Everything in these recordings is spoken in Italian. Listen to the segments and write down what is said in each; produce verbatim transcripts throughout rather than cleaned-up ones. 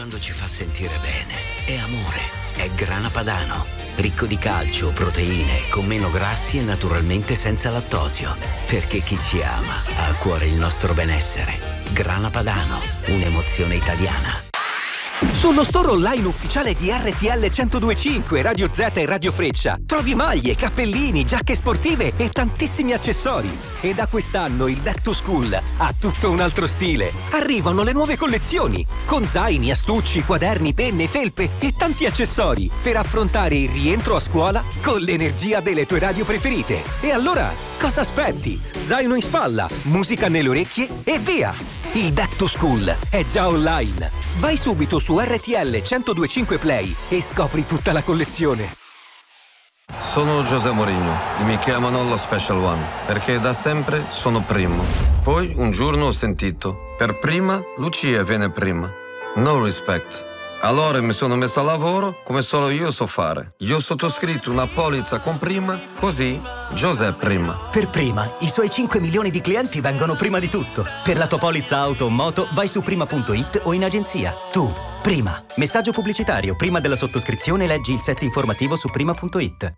quando ci fa sentire bene. È amore, è Grana Padano. Ricco di calcio, proteine, con meno grassi e naturalmente senza lattosio. Perché chi ci ama ha a cuore il nostro benessere. Grana Padano, un'emozione italiana. Sullo store online ufficiale di R T L centodue e cinque, Radio Z e Radio Freccia trovi maglie, cappellini, giacche sportive e tantissimi accessori. E da quest'anno il Back to School ha tutto un altro stile. Arrivano le nuove collezioni con zaini, astucci, quaderni, penne, felpe e tanti accessori per affrontare il rientro a scuola con l'energia delle tue radio preferite. E allora, cosa aspetti? Zaino in spalla, musica nelle orecchie e via! Il Back to School è già online. Vai subito su R T L centodue e cinque Play e scopri tutta la collezione. Sono José Mourinho e mi chiamano lo Special One perché da sempre sono primo. Poi un giorno ho sentito: per prima Lucia viene prima. No respect. Allora mi sono messo a lavoro come solo io so fare. Io ho sottoscritto una polizza con prima, così José prima. Per prima, i suoi cinque milioni di clienti vengono prima di tutto. Per la tua polizza auto o moto vai su prima punto it o in agenzia. Tu, prima. Messaggio pubblicitario. Prima della sottoscrizione leggi il set informativo su prima punto it.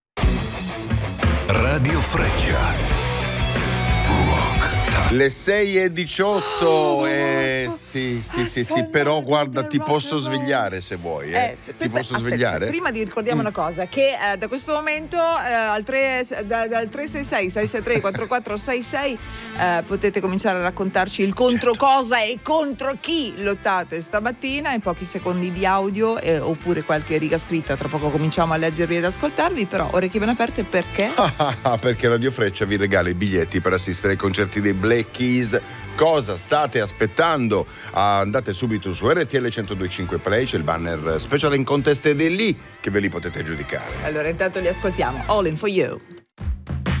Radio Freccia. Le sei e diciotto, oh, eh, sì, sì, sì, sì, però guarda, ti posso svegliare se vuoi, eh. Eh, ti posso aspetta, svegliare? Prima di ricordiamo mm. una cosa, che eh, da questo momento eh, al tre, da, dal tre sei sei sei sei tre quattro quattro sei sei eh, potete cominciare a raccontarci il contro certo. cosa e contro chi lottate stamattina in pochi secondi di audio eh, oppure qualche riga scritta. Tra poco cominciamo a leggervi ed ascoltarvi, però orecchie ben aperte perché? Perché Radio Freccia vi regala i biglietti per assistere ai concerti dei Black Keys. Cosa state aspettando? Andate subito su R T L centodue e cinque Play, c'è il banner special in contest ed è lì che ve li potete giudicare. Allora intanto li ascoltiamo. All in for you.